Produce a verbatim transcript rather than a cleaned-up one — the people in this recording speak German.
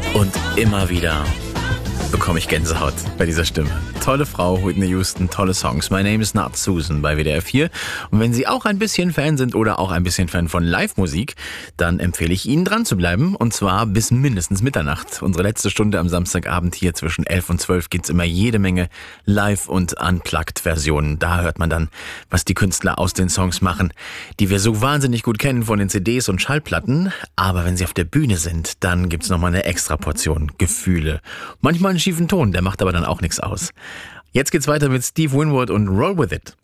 Und immer wieder bekomme ich Gänsehaut bei dieser Stimme. Tolle Frau, Whitney Houston, tolle Songs. My Name is Not Susan bei W D R vier. Und wenn Sie auch ein bisschen Fan sind oder auch ein bisschen Fan von Live-Musik, dann empfehle ich Ihnen dran zu bleiben. Und zwar bis mindestens Mitternacht. Unsere letzte Stunde am Samstagabend hier zwischen elf und zwölf gibt's immer jede Menge Live- und Unplugged-Versionen. Da hört man dann, was die Künstler aus den Songs machen, die wir so wahnsinnig gut kennen von den C Ds und Schallplatten. Aber wenn sie auf der Bühne sind, dann gibt's nochmal eine extra Portion Gefühle. Manchmal einen schiefen Ton, der macht aber dann auch nichts aus. Jetzt geht's weiter mit Steve Winwood und Roll With It.